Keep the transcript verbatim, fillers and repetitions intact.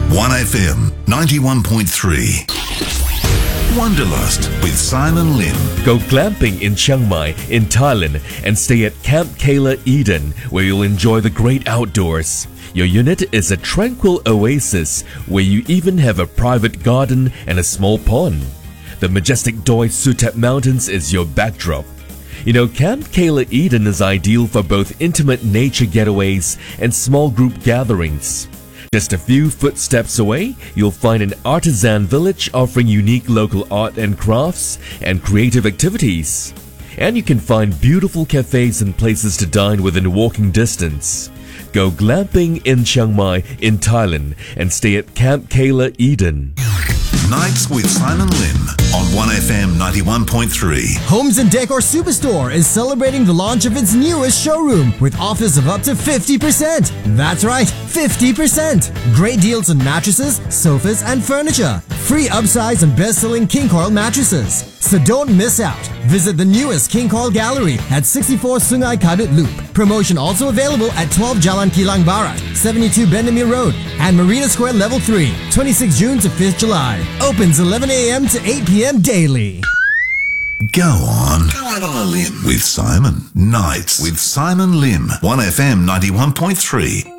one F M ninety-one point three. Wanderlust with Simon Lim. Go glamping in Chiang Mai in Thailand and stay at Camp Kayla Eden, where you'll enjoy the great outdoors. Your unit is a tranquil oasis where you even have a private garden and a small pond. The majestic Doi Sutat Mountains is your backdrop. You know, Camp Kayla Eden is ideal for both intimate nature getaways and small group gatherings. Just a few footsteps away, you'll find an artisan village offering unique local art and crafts and creative activities. And you can find beautiful cafes and places to dine within walking distance. Go glamping in Chiang Mai in Thailand and stay at Camp Kayla Eden. Nights with Simon Lim on one F M ninety-one point three. Homes and Decor Superstore is celebrating the launch of its newest showroom with offers of up to fifty percent. That's right, fifty percent. Great deals on mattresses, sofas, and furniture. Free upsize and best-selling King Coil mattresses. So don't miss out. Visit the newest King Coil Gallery at sixty-four Sungai Kadut Loop. Promotion also available at twelve Jalan Kilang Barat, seventy-two Bendemeer Road, and Marina Square Level three, twenty-sixth June to fifth July. Opens eleven a m to eight p m daily. Go on. Go on, Lim with Simon. Nights with Simon Lim. one F M ninety-one point three.